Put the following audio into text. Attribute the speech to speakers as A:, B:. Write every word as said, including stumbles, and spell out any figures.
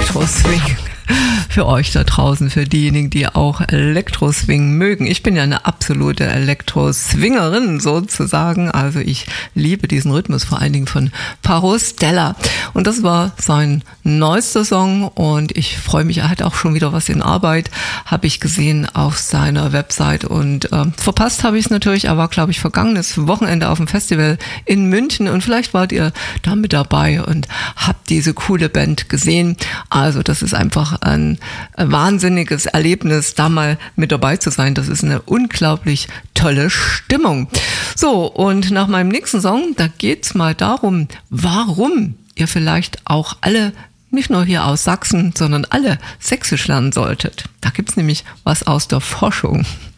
A: Elektroswing. Für euch da draußen, für diejenigen, die auch Elektroswing mögen. Ich bin ja eine absolute Elektroswingerin sozusagen. Also ich liebe diesen Rhythmus, vor allen Dingen von Paro Stella. Und das war sein neuester Song und ich freue mich, er hat auch schon wieder was in Arbeit, habe ich gesehen auf seiner Website. Und äh, verpasst habe ich es natürlich, er war, glaube ich, vergangenes Wochenende auf dem Festival in München und vielleicht wart ihr da mit dabei und habt diese coole Band gesehen. Also das ist einfach ein wahnsinniges Erlebnis, da mal mit dabei zu sein. Das ist eine unglaublich tolle Stimmung. So, und nach meinem nächsten Song, da geht's mal darum, warum ihr vielleicht auch alle, nicht nur hier aus Sachsen, sondern alle Sächsisch lernen solltet. Da gibt's nämlich was aus der Forschung.